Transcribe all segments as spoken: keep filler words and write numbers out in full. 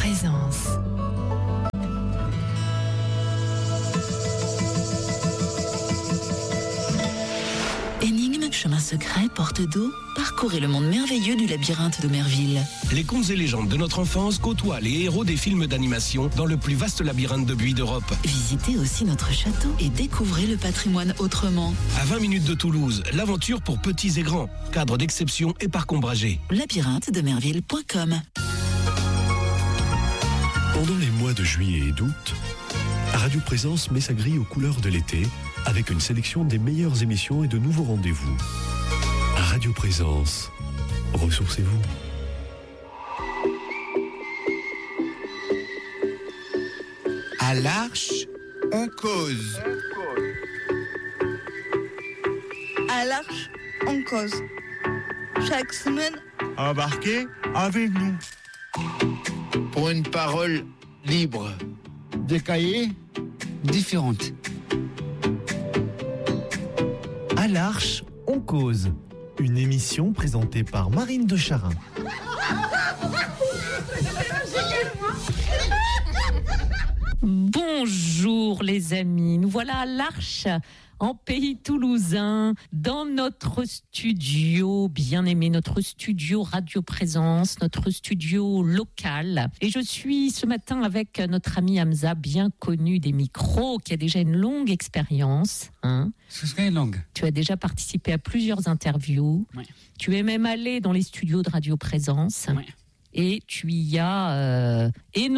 Présence. Énigmes, chemins secrets, portes d'eau, parcourez le monde merveilleux du labyrinthe d'Omerville. Les contes et légendes de notre enfance côtoient les héros des films d'animation dans le plus vaste labyrinthe de buis d'Europe. Visitez aussi notre château et découvrez le patrimoine autrement. À vingt minutes de Toulouse, l'aventure pour petits et grands. Cadre d'exception et parc ombragé. labyrinthe d'Omerville point com. Pendant les mois de juillet et d'août, Radio Présence met sa grille aux couleurs de l'été avec une sélection des meilleures émissions et de nouveaux rendez-vous. Radio Présence, ressourcez-vous. À l'Arche, on cause. À l'Arche, on cause. Chaque semaine, Embarquez avec nous. Pour une parole libre. Des cahiers différentes. À l'Arche, on cause. Une émission présentée par Marine de Charin. Bonjour les amis, nous voilà à l'Arche, en pays toulousain, dans notre studio, bien aimé, notre studio Radio Présence, notre studio local. Et je suis ce matin avec notre ami Hamza, bien connu des micros, qui a déjà une longue expérience. Hein. Ce serait longue. Tu as déjà participé à plusieurs interviews. Ouais. Tu es même allé dans les studios de Radio Présence. Ouais. Et tu y as euh,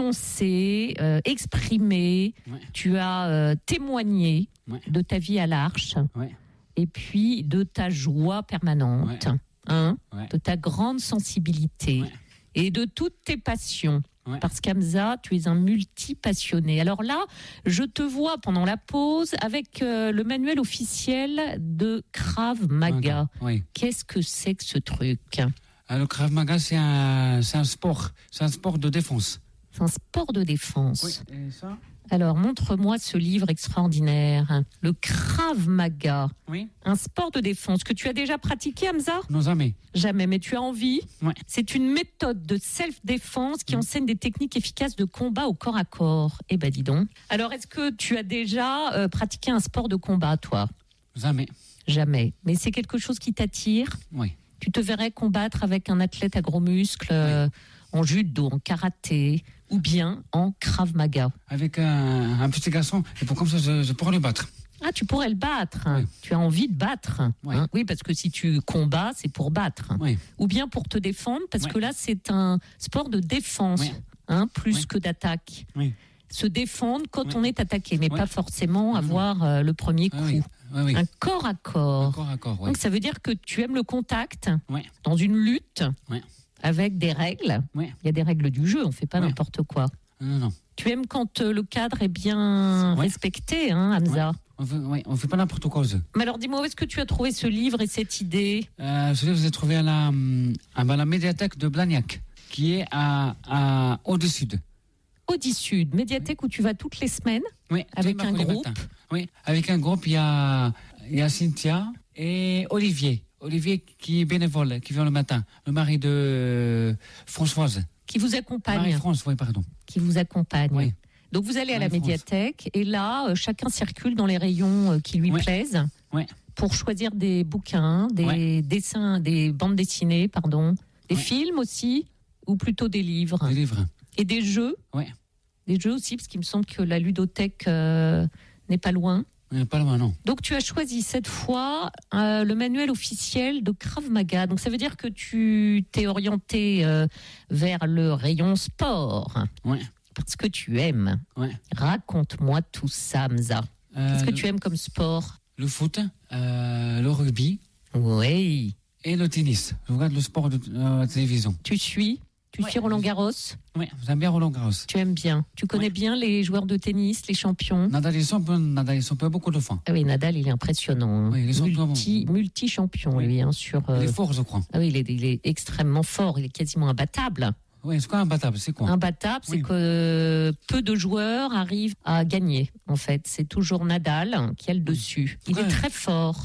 énoncé, euh, exprimé, Ouais. tu as euh, témoigné Ouais. de ta vie à l'Arche, Ouais. et puis de ta joie permanente, Ouais. hein, Ouais. de ta grande sensibilité, Ouais. et de toutes tes passions. Ouais. Parce qu'Hamza, tu es un multi-passionné. Alors là, je te vois pendant la pause avec euh, le manuel officiel de Krav Maga. Oui. Qu'est-ce que c'est que ce truc ? Alors, le Krav Maga, c'est un, c'est un sport. C'est un sport de défense. C'est un sport de défense. Oui. Et ça ? Alors, montre-moi ce livre extraordinaire. Le Krav Maga. Oui. Un sport de défense que tu as déjà pratiqué, Hamza ? Non, jamais. Jamais, mais tu as envie. Ouais. C'est une méthode de self-défense qui enseigne des techniques efficaces de combat au corps à corps. Eh ben, dis donc. Alors, est-ce que tu as déjà euh, pratiqué un sport de combat, toi ? Jamais. Jamais. Mais c'est quelque chose qui t'attire ? Oui. Tu te verrais combattre avec un athlète à gros muscles euh, en judo, en karaté ou bien en Krav Maga. Avec un, un petit garçon, et pour comme ça, je, je pourrais le battre. Ah, tu pourrais le battre. Hein. Oui. Tu as envie de battre. Oui. Hein. Oui, parce que si tu combats, c'est pour battre. Oui. Ou bien pour te défendre, parce Oui. que là, c'est un sport de défense, Oui. hein, plus Oui. que d'attaque. Oui. Se défendre quand Oui. on est attaqué, mais Oui. pas forcément Mhm. avoir euh, le premier coup. Ah oui. Oui, oui. Un corps à corps. Corps à corps, oui. Donc ça veut dire que tu aimes le contact Oui. dans une lutte Oui. avec des règles. Oui. Il y a des règles du jeu, on fait pas Oui. n'importe quoi. Non, non. Tu aimes quand euh, le cadre est bien Oui. respecté, hein, Hamza. On fait, oui, on fait pas n'importe quoi. Mais alors dis-moi, où est-ce que tu as trouvé ce livre et cette idée ? Euh, celui que vous avez trouvé à la, hum, à la médiathèque de Blagnac, qui est à, à Au-Sud. Audi Sud, médiathèque où tu vas toutes les semaines, Oui, avec tous les un mercredis groupe. matin. Oui, avec un groupe, il y a, il y a Cynthia et Olivier. Olivier qui est bénévole, qui vient le matin. Le mari de euh, Françoise. qui vous accompagne. Marie-France, oui, pardon. Qui vous accompagne. Oui. Donc vous allez à la Marie-France. médiathèque et là, euh, chacun circule dans les rayons euh, qui lui Ouais. plaisent Ouais. pour choisir des bouquins, des Ouais. dessins, des bandes dessinées, pardon, des Ouais. films aussi, ou plutôt des livres. Des livres. Et des jeux. Ouais. Des jeux aussi, parce qu'il me semble que la ludothèque euh, n'est pas loin. Euh, Pas loin, non. Donc tu as choisi cette fois euh, le manuel officiel de Krav Maga. Donc ça veut dire que tu t'es orienté euh, vers le rayon sport. Ouais. Parce que tu aimes. Ouais. Raconte-moi tout ça, Hamza. Euh, Qu'est-ce que le, tu aimes comme sport ? le foot, euh, le rugby Oui. et le tennis. Je regarde le sport de euh, télévision. Tu suis ? Tu Ouais. suis Roland Garros ? Oui, j'aime bien Roland Garros. Tu aimes bien. Tu connais Ouais. bien les joueurs de tennis, les champions ? Nadal et son peut, Nadal et son peut beaucoup de fois. Ah oui, Nadal, il est impressionnant. hein. Oui, les champions, Multi, multi-champion, Oui. lui, hein, sur... euh, Il est fort, je crois. Ah oui, il est, il est extrêmement fort. Il est quasiment imbattable. Oui, c'est quoi imbattable? C'est quoi? Imbattable, c'est Oui. que peu de joueurs arrivent à gagner, en fait. C'est toujours Nadal qui a le dessus. Il Ouais. est très fort.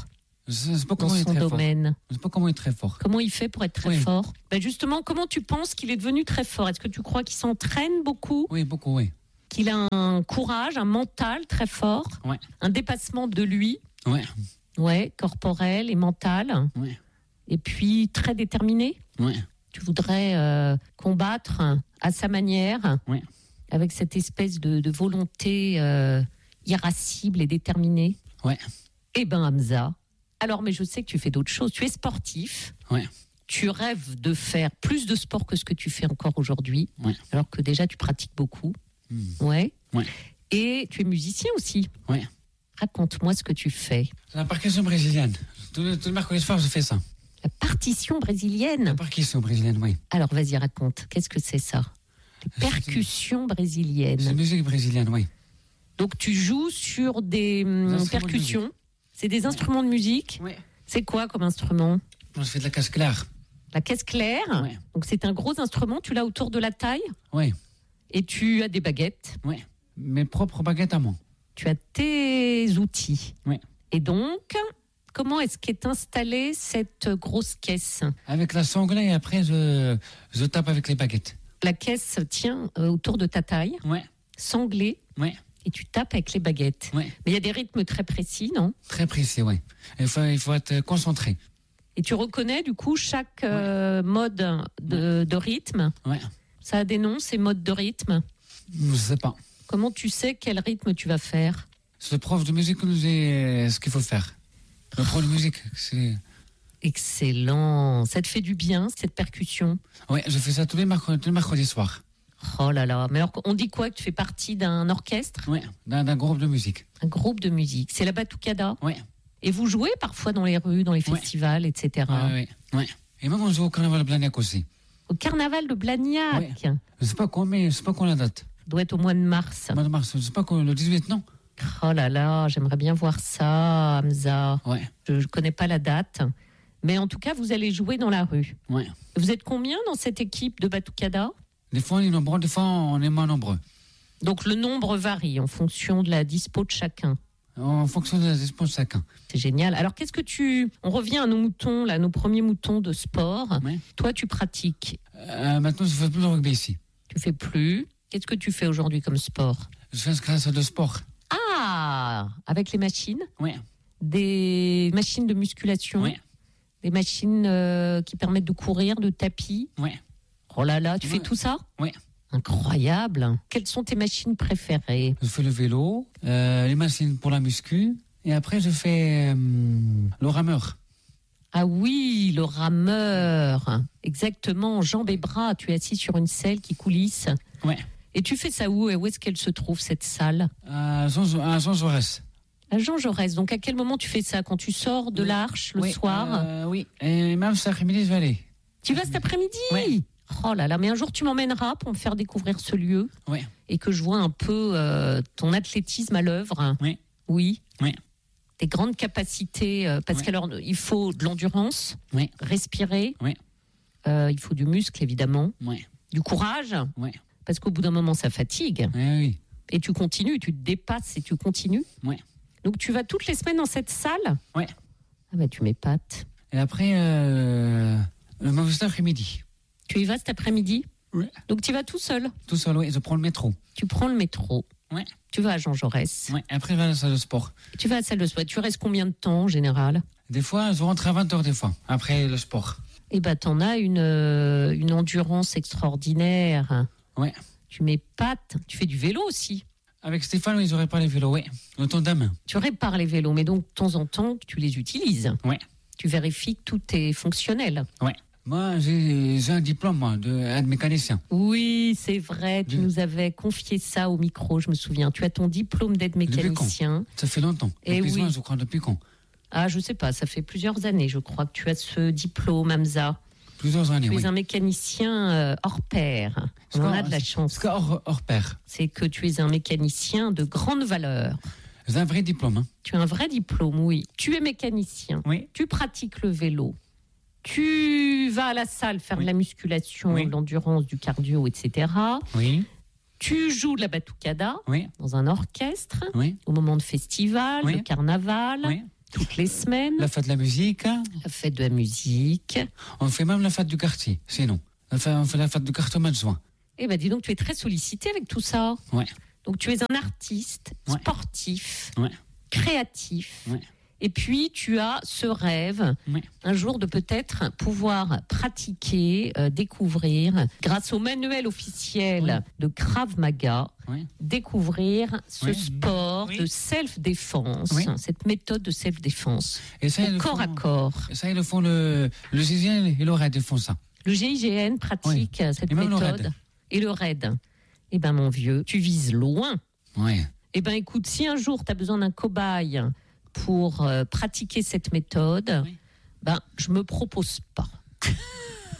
Je sais pas dans comment il est son très domaine. fort. Je sais pas comment il est très fort. Comment il fait pour être très Oui. fort? Ben justement, comment tu penses qu'il est devenu très fort? Est-ce que tu crois qu'il s'entraîne beaucoup? Oui, beaucoup, oui. Qu'il a un courage, un mental très fort? Ouais. Un dépassement de lui? Ouais. Ouais, corporel et mental. Ouais. Et puis très déterminé? Ouais. Tu voudrais euh, combattre à sa manière, Ouais. avec cette espèce de, de volonté euh, irascible et déterminée? Ouais. Eh ben Hamza, alors mais je sais que tu fais d'autres choses. Tu es sportif. Ouais. Tu rêves de faire plus de sport que ce que tu fais encore aujourd'hui, Ouais. alors que déjà tu pratiques beaucoup. Mm. Ouais. Ouais. Et tu es musicien aussi. Ouais. Raconte-moi ce que tu fais. C'est la percussion brésilienne. Tous les, tous les mercredis soirs, je fais ça. La partition La brésilienne. percussion brésilienne, oui. Alors vas-y, raconte. Qu'est-ce que c'est ça? Les percussions C'est brésiliennes. musique brésilienne, oui. Donc tu joues sur des hum, Des instruments de percussions. C'est des instruments de musique. Oui. C'est quoi comme instrument? Moi, je fais de la casse claire. La caisse claire. Ouais. Donc c'est un gros instrument. Tu l'as autour de la taille Oui. et tu as des baguettes. Oui. Mes propres baguettes à moi. Tu as tes outils. Oui. Et donc, comment est-ce qu'est installée cette grosse caisse? Avec la sangle et après, je, je tape avec les baguettes. La caisse tient euh, autour de ta taille, Oui. sanglée, Oui. et tu tapes avec les baguettes. Oui. Mais il y a des rythmes très précis, non? Très précis, oui. Il faut, il faut être concentré. Et tu reconnais du coup chaque euh, mode de, de rythme. Oui. Ça a des noms, ces modes de rythme. Je sais pas. Comment tu sais quel rythme tu vas faire? C'est le prof de musique qui nous dit euh, ce qu'il faut faire. Le prof de musique, c'est... Excellent. Ça te fait du bien, cette percussion? Oui, je fais ça tous les mercredis, tous les mercredis soirs. Oh là là. Mais alors, on dit quoi? Que tu fais partie d'un orchestre? Oui, d'un, d'un groupe de musique. Un groupe de musique. C'est la Batucada? Oui. Et vous jouez parfois dans les rues, dans les Ouais. festivals, et cetera. Oui, oui, oui. Et même on joue au carnaval de Blagnac aussi. Au carnaval de Blagnac. Ouais. Je sais pas quand, mais je sais pas quand la date. Ça doit être au mois de mars. Mois de mars, je sais pas quand, le dix-huit, non? Oh là là, j'aimerais bien voir ça, Hamza. Ouais. Je ne connais pas la date. Mais en tout cas, vous allez jouer dans la rue. Ouais. Vous êtes combien dans cette équipe de Batucada? Des fois on est nombreux, des fois on est moins nombreux. Donc le nombre varie en fonction de la dispo de chacun. En fonction de la disposition de chacun. C'est génial. Alors qu'est-ce que tu... On revient à nos moutons, là, nos premiers moutons de sport. Ouais. Toi, tu pratiques. Euh, maintenant, je fais plus de rugby ici. Tu fais plus. Qu'est-ce que tu fais aujourd'hui comme sport? Je fais un salle de sport. Ah, avec les machines? Oui. Des machines de musculation? Oui. Des machines euh, qui permettent de courir, de tapis? Oui. Oh là là, tu Ouais. fais tout ça? Oui. Incroyable. Quelles sont tes machines préférées? Je fais le vélo, euh, les machines pour la muscu, et après je fais euh, le rameur. Ah oui, le rameur. Exactement, jambes et bras. Tu es assis sur une selle qui coulisse. Ouais. Et tu fais ça où? Et où est-ce qu'elle se trouve, cette salle? À Jean, à Jean Jaurès. À Jean Jaurès. Donc à quel moment tu fais ça? Quand tu sors de Oui. l'Arche le Oui, soir? euh, Oui. Et même cet après-midi, je vais aller. Tu vas cet après-midi? Ouais. Oh là là, mais un jour tu m'emmèneras pour me faire découvrir ce lieu Oui. et que je vois un peu euh, ton athlétisme à l'œuvre. Oui. Oui. Oui. Tes grandes capacités, euh, parce Ouais. qu'alors il faut de l'endurance, Oui. respirer, Oui. euh, il faut du muscle évidemment, Oui. du courage, Oui. parce qu'au bout d'un moment ça fatigue. Oui. Oui. Et tu continues, tu te dépasses et tu continues. Oui. Donc tu vas toutes les semaines dans cette salle? Oui. Ah bah tu m'épates. Et après, euh, le même cet après-midi. Tu y vas cet après-midi? Oui. Donc tu y vas tout seul? Tout seul, oui. Je prends le métro. Tu prends le métro? Oui. Tu vas à Jean Jaurès? Oui. Après, je vais à la salle de sport. Tu vas à la salle de sport? Tu restes combien de temps en général? Des fois, je rentre à vingt heures des fois, après le sport. Eh ben t'en as une, euh, une endurance extraordinaire. Oui. Tu m'épates. Tu fais du vélo aussi. Avec Stéphane, ils auraient pas les vélos, oui. Le tandem. Tu répares les vélos, mais donc de temps en temps, tu les utilises. Oui. Tu vérifies que tout est fonctionnel. Oui. Moi, j'ai, j'ai un diplôme, moi, de aide mécanicien. Oui, c'est vrai. Tu Je- nous avais confié ça au micro, je me souviens. Tu as ton diplôme d'aide mécanicien. Ça fait longtemps. Eh Depuis oui. juin, je crois, depuis quand? Ah, je sais pas, ça fait plusieurs années, je crois, que tu as ce diplôme, Hamza. Plusieurs années, Tu oui. es un mécanicien euh, hors pair. On en a de la chance. Parce que hors, hors pair. C'est que tu es un mécanicien de grande valeur. J'ai un vrai diplôme, hein. Tu as un vrai diplôme, oui. Tu es mécanicien. Oui. Tu pratiques le vélo. Tu vas à la salle faire Oui. de la musculation, Oui. de l'endurance, du cardio, et cetera. Oui. Tu joues de la batucada Oui. dans un orchestre, Oui. au moment de festival, Oui. de carnaval. Oui. toutes les semaines. La fête de la musique. La fête de la musique. On fait même la fête du quartier, sinon. On fait, on fait la fête du quartier au mois de juin. Eh bien, dis donc, tu es très sollicité avec tout ça. Ouais. Donc, tu es un artiste, ouais. sportif, ouais. créatif. Ouais. Et puis, tu as ce rêve, ouais. un jour, de peut-être pouvoir pratiquer, euh, découvrir, grâce au manuel officiel ouais. de Krav Maga, ouais. découvrir ce ouais. sport oui. de self-défense, oui. cette méthode de self-défense, et ça, au corps font, à corps. Et ça, ils le font, le, le G I G N et le RAID, ils font ça. Le G I G N pratique oui. cette et méthode. Le et le RAID. Eh bien, mon vieux, tu vises loin. Oui. Eh bien, écoute, si un jour, tu as besoin d'un cobaye pour euh, pratiquer cette méthode, oui. ben, je me propose pas. Pourquoi ?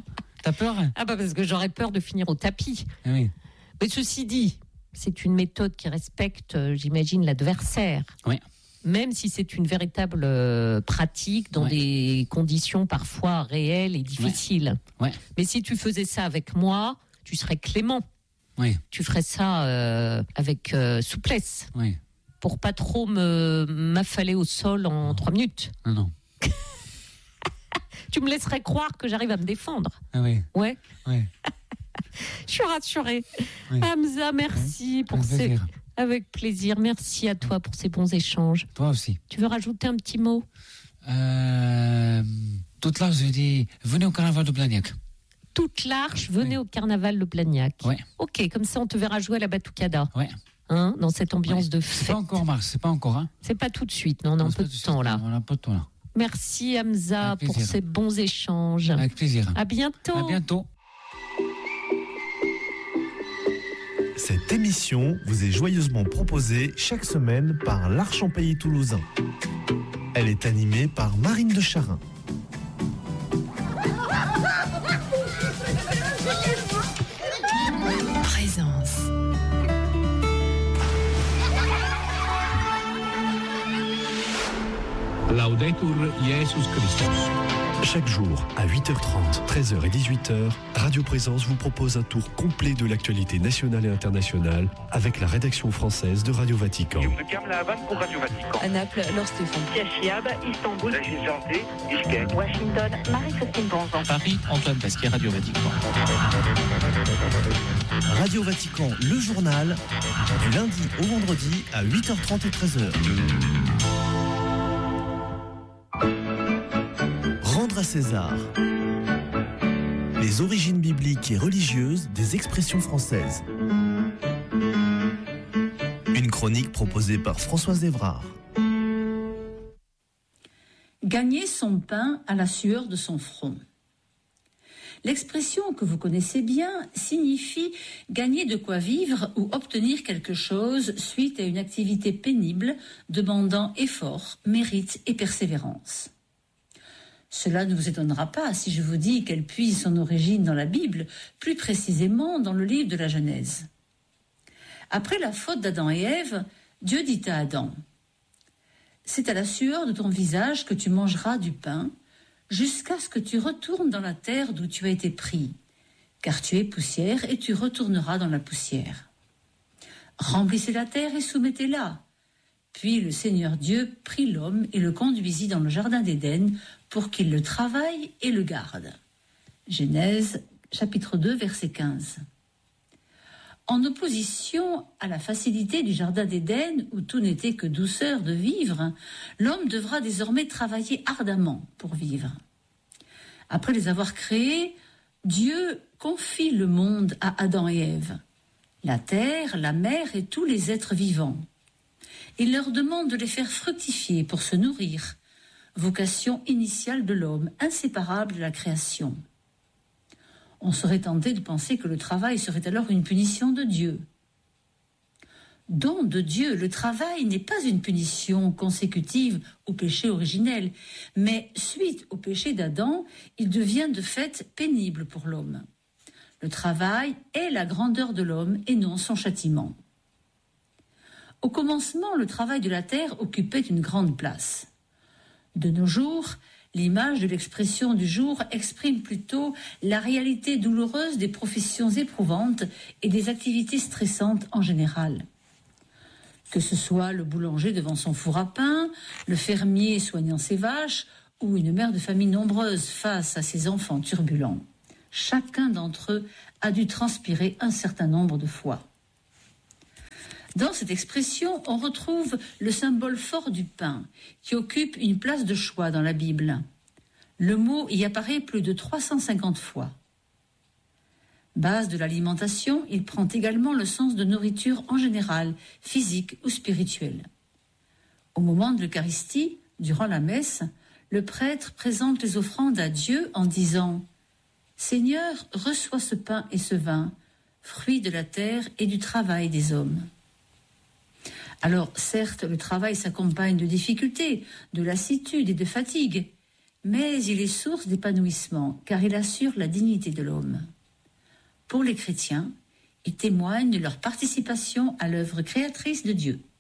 T'as peur ? Ah bah parce que j'aurais peur de finir au tapis. Oui. Mais ceci dit, c'est une méthode qui respecte, euh, j'imagine, l'adversaire. Oui. Même si c'est une véritable euh, pratique dans oui. des conditions parfois réelles et difficiles. Oui. Oui. Mais si tu faisais ça avec moi, tu serais clément. Oui. Tu ferais ça euh, avec euh, souplesse. Oui. Pour pas trop me m'affaler au sol en trois minutes. Non, non. Tu me laisserais croire que j'arrive à me défendre. Ah oui. Ouais. Oui. Je suis rassurée. Oui. Hamza, merci oui. pour Avec ces... plaisir. Avec plaisir. Merci à toi pour ces bons échanges. Toi aussi. Tu veux rajouter un petit mot ? euh, Toute l'Arche, je dis, venez au carnaval de Blagnac. Toute l'Arche, venez oui. au carnaval de Blagnac. Oui. Ok, comme ça on te verra jouer à la batucada. Oui. Hein, dans cette ambiance ouais. de fête. C'est pas encore mars, c'est pas encore. Hein. C'est pas tout de suite, non, on a un peu de temps là. On a un peu de temps là. Merci Hamza pour ces bons échanges. Avec plaisir. À bientôt. À bientôt. Cette émission vous est joyeusement proposée chaque semaine par l'Arche en Pays toulousain. Elle est animée par Marine de Charin. Présence. Laudetur Jesus Christus. Chaque jour, à huit heures trente, treize heures et dix-huit heures, Radio Présence vous propose un tour complet de l'actualité nationale et internationale avec la rédaction française de Radio Vatican. Pour Radio Vatican. À Naples, Laure Stéphane. Chiab, Istanbul. La Santé, Bishkek. Washington, Marie-Christine Bonzon. Paris, Antoine Pasquier, Radio Vatican. Radio Vatican, le journal, du lundi au vendredi à huit heures trente et treize heures. Rendre à César. Les origines bibliques et religieuses des expressions françaises. Une chronique proposée par Françoise Evrard. Gagner son pain à la sueur de son front. L'expression que vous connaissez bien signifie gagner de quoi vivre ou obtenir quelque chose suite à une activité pénible demandant effort, mérite et persévérance. Cela ne vous étonnera pas si je vous dis qu'elle puise son origine dans la Bible, plus précisément dans le livre de la Genèse. Après la faute d'Adam et Ève, Dieu dit à Adam : « C'est à la sueur de ton visage que tu mangeras du pain, jusqu'à ce que tu retournes dans la terre d'où tu as été pris, car tu es poussière et tu retourneras dans la poussière. Remplissez la terre et soumettez-la. » Puis le Seigneur Dieu prit l'homme et le conduisit dans le jardin d'Éden pour qu'il le travaille et le garde. Genèse, chapitre deux, verset quinze. En opposition à la facilité du jardin d'Éden, où tout n'était que douceur de vivre, l'homme devra désormais travailler ardemment pour vivre. Après les avoir créés, Dieu confie le monde à Adam et Ève, la terre, la mer et tous les êtres vivants. Il leur demande de les faire fructifier pour se nourrir, vocation initiale de l'homme, inséparable de la création. On serait tenté de penser que le travail serait alors une punition de Dieu. Don de Dieu, le travail n'est pas une punition consécutive au péché originel, mais suite au péché d'Adam, il devient de fait pénible pour l'homme. Le travail est la grandeur de l'homme et non son châtiment. Au commencement, le travail de la terre occupait une grande place. De nos jours, l'image de l'expression du jour exprime plutôt la réalité douloureuse des professions éprouvantes et des activités stressantes en général. que ce soit le boulanger devant son four à pain, le fermier soignant ses vaches, ou une mère de famille nombreuse face à ses enfants turbulents. Chacun d'entre eux a dû transpirer un certain nombre de fois. Dans cette expression, on retrouve le symbole fort du pain, qui occupe une place de choix dans la Bible. Le mot y apparaît plus de trois cent cinquante fois. Base de l'alimentation, il prend également le sens de nourriture en général, physique ou spirituelle. Au moment de l'Eucharistie, durant la messe, le prêtre présente les offrandes à Dieu en disant « Seigneur, reçois ce pain et ce vin, fruits de la terre et du travail des hommes. » Alors, certes, le travail s'accompagne de difficultés, de lassitude et de fatigue, mais il est source d'épanouissement, car il assure la dignité de l'homme. Pour les chrétiens, il témoigne de leur participation à l'œuvre créatrice de Dieu.